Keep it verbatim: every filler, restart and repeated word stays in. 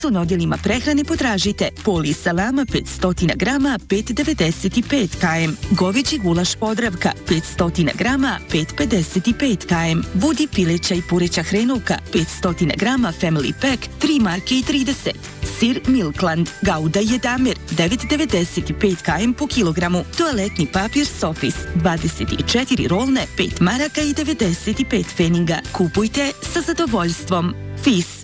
Na odjelima prehrane potražite poli salama petsto grama pet devedeset pet km, goveđi gulaš Podravka petsto grama pet pedeset pet km, budi pileća i pureća hrenovka petsto grama Family Pack tri marke i trideset, sir Milkland Gouda Jedamer devet devedeset pet km po kilogramu, toaletni papir Sofis dvadeset četiri rolne pet maraka i devedeset pet pfeniga. Kupujte sa zadovoljstvom. Fis.